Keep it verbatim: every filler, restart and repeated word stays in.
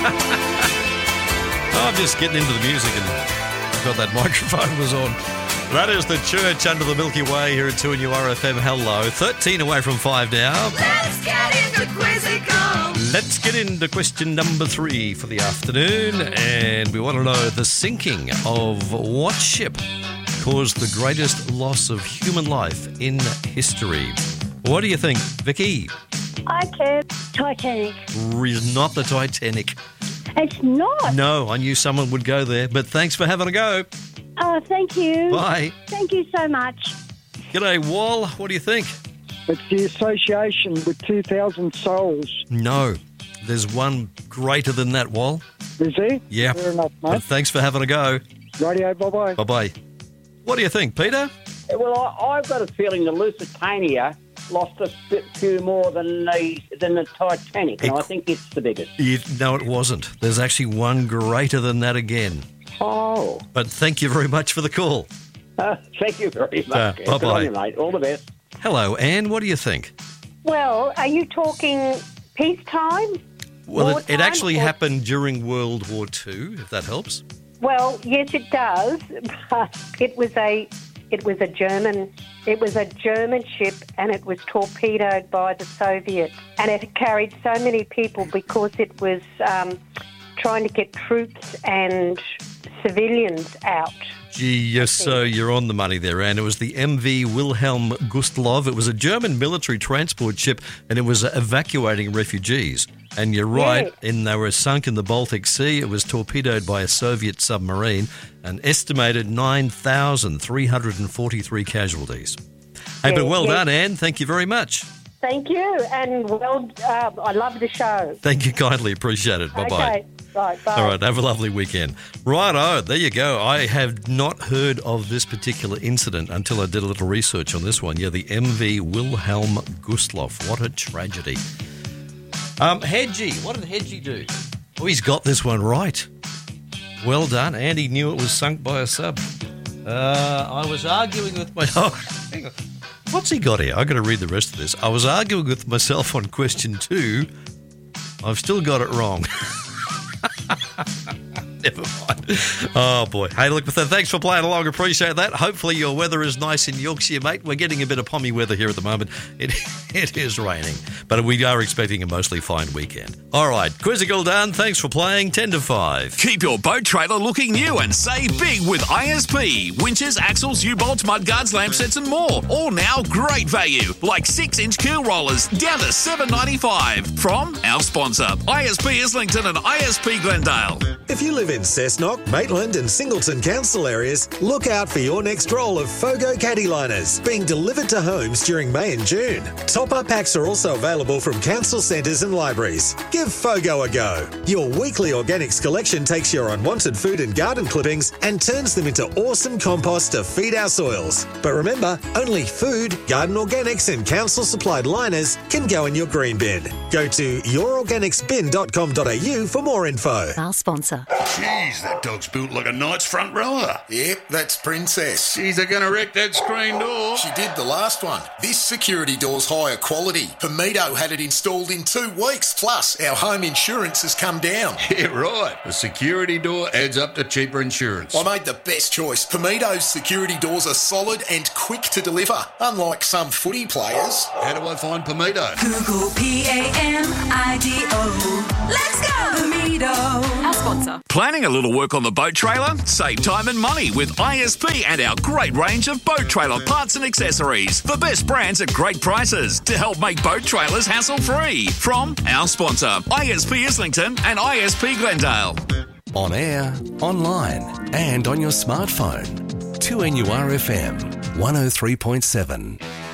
Oh, I'm just getting into the music and I thought that microphone was on. That is the Church Under the Milky Way here at two N U R F M. Hello. thirteen away from five now. Let's get into Quizzical. Let's get into question number three for the afternoon. And we want to know the sinking of what ship caused the greatest loss of human life in history? What do you think, Vicky? I can. Titanic. Is not the Titanic. It's not. No, I knew someone would go there, but thanks for having a go. Oh, thank you. Bye. Thank you so much. G'day, Wall. What do you think? It's the association with two thousand souls. No, there's one greater than that, Wall. Is there? Yeah. Fair enough, But mate. thanks for having a go. Radio, bye-bye. Bye-bye. What do you think, Peter? Well, I, I've got a feeling the Lusitania lost a bit few more than the than the Titanic, and It- I think it's the biggest. You, no, it wasn't. There's actually one greater than that again. Oh, But thank you very much for the call. uh, thank you very much. Uh, Good bye-bye. on you, mate. All the best. Hello, Anne. What do you think? Well, are you talking peacetime? Well, it, it Wartime actually or- happened during World War Two, if that helps. Well, yes, it does. But it was a, it was a German, it was a German ship, and it was torpedoed by the Soviets, and it carried so many people because it was um, trying to get troops and civilians out. Gee, yes, so you're on the money there, Anne. It was the M V Wilhelm Gustloff. It was a German military transport ship, and it was evacuating refugees. And you're right, Yes. and they were sunk in the Baltic Sea. It was torpedoed by a Soviet submarine, an estimated nine thousand three hundred forty-three casualties. Hey, but Yes, well yes. done, Anne. Thank you very much. Thank you, and well, uh, I love the show. Thank you kindly. Appreciate it. Bye-bye. Okay, right, bye. All right, have a lovely weekend. Righto, there you go. I have not heard of this particular incident until I did a little research on this one. Yeah, the M V Wilhelm Gustloff. What a tragedy. Um, Hedgie, what did Hedgie do? Oh, he's got this one right. Well done. Andy knew it was sunk by a sub. Uh, I was arguing with my... Oh, hang on. What's he got here? I've got to read the rest of this. I was arguing with myself on question two. I've still got it wrong. Never mind. Oh, boy. Hey, look, thanks for playing along. Appreciate that. Hopefully your weather is nice in Yorkshire, mate. We're getting a bit of pommy weather here at the moment. It, it is raining, but we are expecting a mostly fine weekend. All right, Quizzical done. Thanks for playing. ten to five. Keep your boat trailer looking new and save big with I S P. Winches, axles, U-bolts, mudguards, lamp sets and more. All now great value, like six inch keel rollers down to seven dollars ninety-five. From our sponsor, I S P Islington and I S P Glendale. If you live in Cessnock, Maitland and Singleton council areas, look out for your next roll of Fogo caddy liners being delivered to homes during May and June. Top-up packs are also available from council centres and libraries. Give Fogo a go. Your weekly organics collection takes your unwanted food and garden clippings and turns them into awesome compost to feed our soils. But remember, only food, garden organics and council-supplied liners can go in your green bin. Go to your organics bin dot com dot a u for more info. Our sponsor. Jeez, that dog's built like a knight's front rower. Yep, that's Princess. Jeez, they're going to wreck that screen door. She did the last one. This security door's higher quality. Pomito had it installed in two weeks. Plus, our home insurance has come down. Yeah, right. A security door adds up to cheaper insurance. I made the best choice. Pomito's security doors are solid and quick to deliver, unlike some footy players. How do I find Pomito? Google P A M I D O. Let's go, Pomito. Our sponsor. Planning a little work on the boat trailer? Save time and money with I S P and our great range of boat trailer parts and accessories. The best brands at great prices to help make boat trailers hassle-free. From our sponsor, I S P Islington and I S P Glendale. On air, online, and on your smartphone. two N U R F M, one oh three point seven.